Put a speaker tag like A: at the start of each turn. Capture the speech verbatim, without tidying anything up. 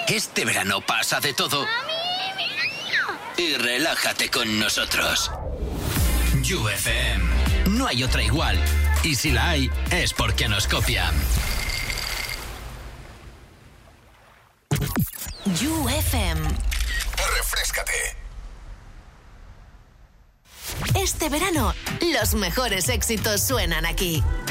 A: Este verano pasa de todo. Y relájate con nosotros. U F M. No hay otra igual. Y si la hay, es porque nos copian.
B: U F M.
C: Refréscate.
B: Este verano, los mejores éxitos suenan aquí.